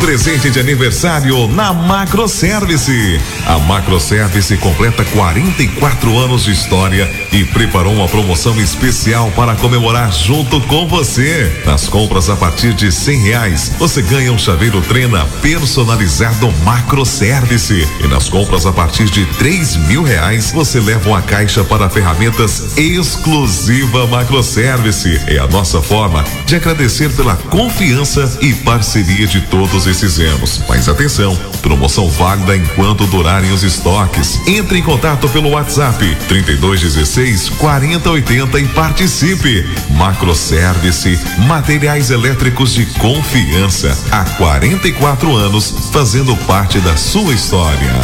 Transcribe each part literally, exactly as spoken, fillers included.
presente de aniversário na Macroservice. A Macroservice completa quarenta e quatro anos de história e preparou uma promoção especial para comemorar junto com você. Nas compras a partir de cem reais, você ganha um chaveiro Trena personalizado Macroservice. E nas compras a partir de três mil reais, você leva uma caixa para ferramentas exclusiva Macroservice. É a nossa forma de agradecer pela confiança e parceria de todos esses anos. Mas atenção, promoção válida enquanto durarem os estoques. Entre em contato pelo WhatsApp trinta e dois dezesseis, quarenta oitenta e participe. Macroservice, materiais elétricos de confiança. Há quarenta e quatro anos fazendo parte da sua história.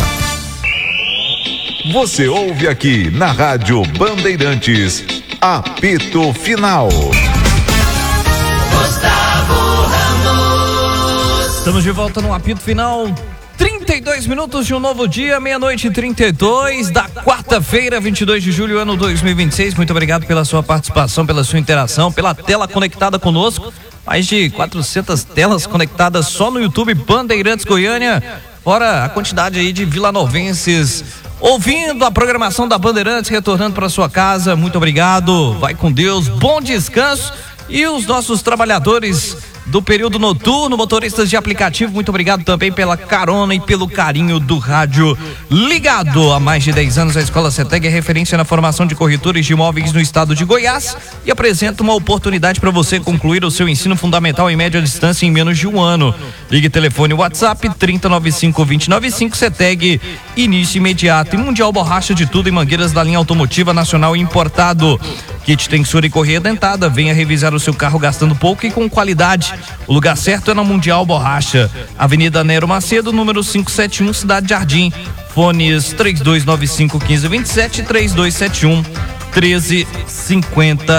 Você ouve aqui na Rádio Bandeirantes, apito final. Estamos de volta no apito final. trinta e dois minutos de um novo dia, meia-noite e trinta e dois da quarta-feira, vinte e dois de julho, ano dois mil e vinte e seis. Muito obrigado pela sua participação, pela sua interação, pela tela conectada conosco. Mais de quatrocentas telas conectadas só no YouTube Bandeirantes Goiânia, fora a quantidade aí de vilanovenses ouvindo a programação da Bandeirantes, retornando para sua casa. Muito obrigado, vai com Deus, bom descanso. E os nossos trabalhadores do período noturno, motoristas de aplicativo, muito obrigado também pela carona e pelo carinho do rádio ligado. Há mais de dez anos a Escola CETEG é referência na formação de corretores de imóveis no estado de Goiás e apresenta uma oportunidade para você concluir o seu ensino fundamental em média distância em menos de um ano. Ligue telefone WhatsApp trinta, noventa e cinco, vinte e nove cinco. CETEG, início imediato. E Mundial Borracha de tudo em mangueiras da linha automotiva nacional importado. Kit tensura e correia dentada. Venha revisar o seu carro gastando pouco e com qualidade. O lugar certo é na Mundial Borracha, Avenida Nero Macedo, número quinhentos e setenta e um, Cidade Jardim. Fones três dois nove cinco, um cinco dois sete, três dois sete um, um três cinco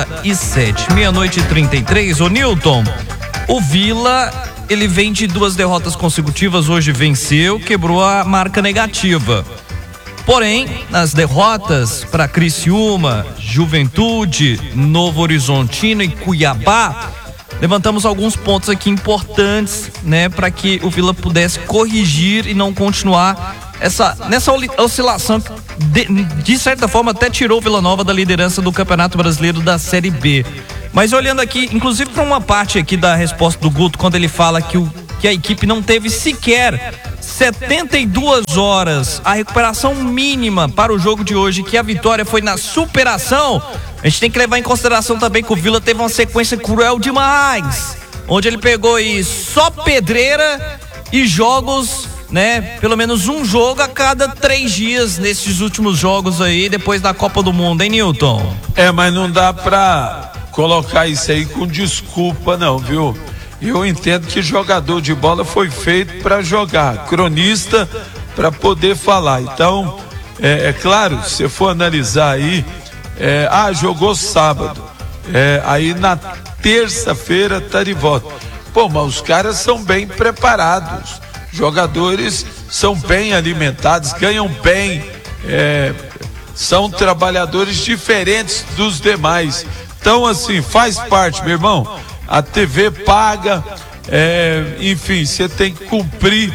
sete. Meia-noite e trinta e três. Ô Nilton, o Vila, ele vem de duas derrotas consecutivas, hoje venceu, quebrou a marca negativa. Porém, nas derrotas para Criciúma, Juventude, Novo Horizontino e Cuiabá, levantamos alguns pontos aqui importantes, né, para que o Vila pudesse corrigir e não continuar essa nessa oscilação que de, de certa forma até tirou o Vila Nova da liderança do Campeonato Brasileiro da Série B. Mas olhando aqui, inclusive para uma parte aqui da resposta do Guto, quando ele fala que, o, que a equipe não teve sequer setenta e duas horas, a recuperação mínima para o jogo de hoje, que a vitória foi na superação. A gente tem que levar em consideração também que o Vila teve uma sequência cruel demais, onde ele pegou aí só pedreira e jogos, né, pelo menos um jogo a cada três dias nesses últimos jogos aí, depois da Copa do Mundo, hein, Nilton? É, mas não dá pra colocar isso aí com desculpa não, viu? Eu entendo que jogador de bola foi feito para jogar, cronista para poder falar. Então, é, é claro, se você for analisar aí, é, ah, jogou sábado, é, aí na terça-feira tá de volta. Pô, mas os caras são bem preparados, jogadores são bem alimentados, ganham bem, é, são trabalhadores diferentes dos demais. Então, assim, faz parte, meu irmão. A T V paga, é, enfim, você tem que cumprir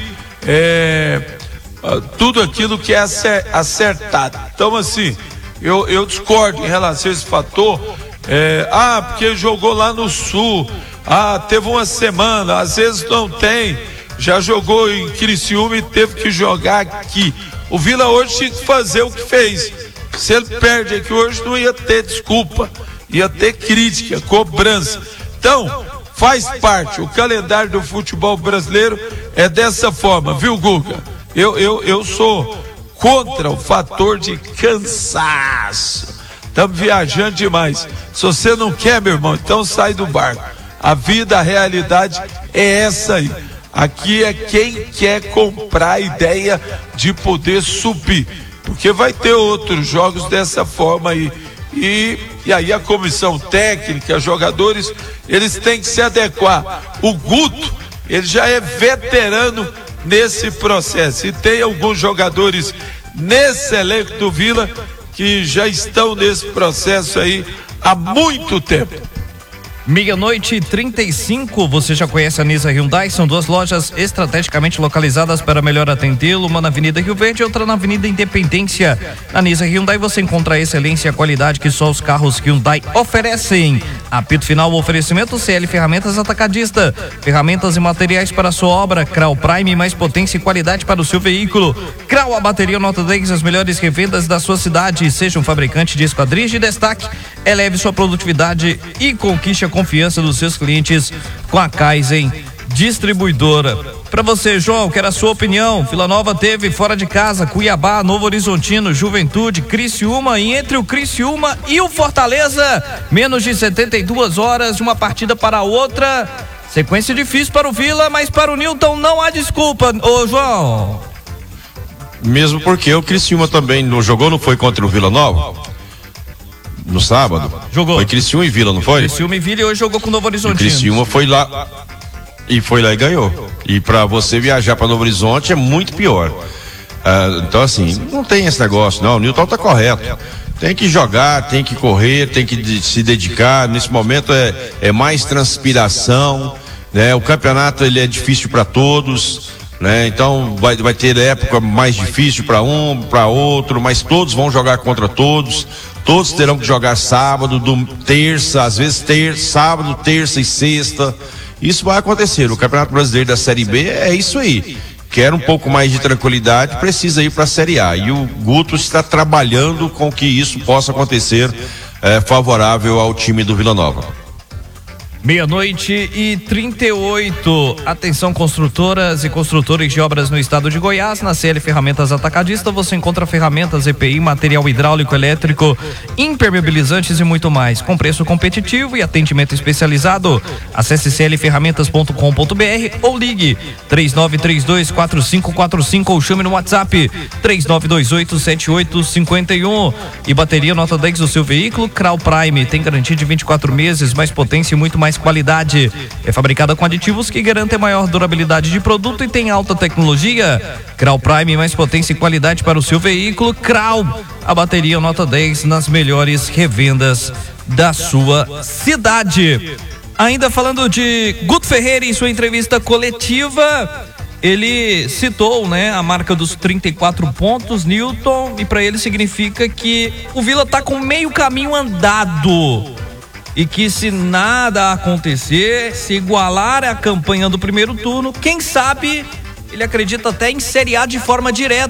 é, tudo aquilo que é acertado. Então, assim, eu, eu discordo em relação a esse fator. É, ah, porque jogou lá no Sul, ah, teve uma semana, às vezes não tem, já jogou em Criciúma e teve que jogar aqui. O Vila hoje tinha que fazer o que fez. Se ele perde aqui hoje, não ia ter desculpa, ia ter crítica, cobrança. Então, faz parte, o calendário do futebol brasileiro é dessa forma, viu, Guga? Eu, eu, eu sou contra o fator de cansaço. Estamos viajando demais. Se você não quer, meu irmão, então sai do barco. A vida, a realidade é essa aí. Aqui é quem quer comprar a ideia de poder subir, porque vai ter outros jogos dessa forma aí. E, e aí a comissão técnica, jogadores, eles têm que se adequar. O Guto, ele já é veterano nesse processo. E tem alguns jogadores nesse elenco do Vila que já estão nesse processo aí há muito tempo. Meia-noite e trinta e cinco, você já conhece a Nisa Hyundai? São duas lojas estrategicamente localizadas para melhor atendê-lo, uma na Avenida Rio Verde e outra na Avenida Independência. Na Nisa Hyundai você encontra a excelência e a qualidade que só os carros Hyundai oferecem. Apito final, oferecimento C L Ferramentas Atacadista, ferramentas e materiais para a sua obra. Crau Prime, mais potência e qualidade para o seu veículo. Crau, a bateria nota dez, as melhores revendas da sua cidade. Seja um fabricante de esquadrias de destaque, eleve sua produtividade e conquiste a confiança dos seus clientes com a Kaizen Distribuidora. Para você, João, quero a sua opinião. Vila Nova teve fora de casa Cuiabá, Novo Horizontino, Juventude, Criciúma, e entre o Criciúma e o Fortaleza, menos de setenta e duas horas de uma partida para a outra. Sequência difícil para o Vila, mas para o Newton não há desculpa, ô João. Mesmo porque o Criciúma também não jogou, não foi contra o Vila Nova? No sábado? Jogou. Foi Criciúma e Vila, não foi? Criciúma e Vila, e hoje jogou com o Novo Horizontino. E Criciúma foi lá e foi lá e ganhou. E pra você viajar pra Novo Horizonte é muito pior. Ah, então assim, não tem esse negócio, não. O Newton tá correto. Tem que jogar, tem que correr, tem que de, se dedicar. Nesse momento é, é mais transpiração, né? O campeonato ele é difícil para todos, né? Então vai, vai ter época mais difícil para um, para outro, mas todos vão jogar contra todos. Todos terão que jogar sábado, do, terça, às vezes ter, sábado, terça e sexta. Isso vai acontecer. O Campeonato Brasileiro da Série B é isso aí. Quer um pouco mais de tranquilidade, precisa ir para a Série A. E o Guto está trabalhando com que isso possa acontecer, é, favorável ao time do Vila Nova. Meia-noite e trinta e oito. Atenção, construtoras e construtores de obras no estado de Goiás. Na C L Ferramentas Atacadista você encontra ferramentas, E P I, material hidráulico, elétrico, impermeabilizantes e muito mais, com preço competitivo e atendimento especializado. Acesse c l ferramentas ponto com ponto b r ou ligue três nove três dois quatro cinco quatro cinco ou chame no WhatsApp três nove dois oito sete oito cinco um. E bateria nota dez do seu veículo, Crau Prime, tem garantia de vinte e quatro meses, mais potência e muito mais qualidade. É fabricada com aditivos que garantem maior durabilidade de produto e tem alta tecnologia. Crau Prime, mais potência e qualidade para o seu veículo. Crau, a bateria nota dez nas melhores revendas da sua cidade. Ainda falando de Guto Ferreira, em sua entrevista coletiva, ele citou, né, a marca dos trinta e quatro pontos, Newton, e para ele significa que o Vila tá com meio caminho andado. E que se nada acontecer, se igualar a campanha do primeiro turno, quem sabe ele acredita até em Série A de forma direta.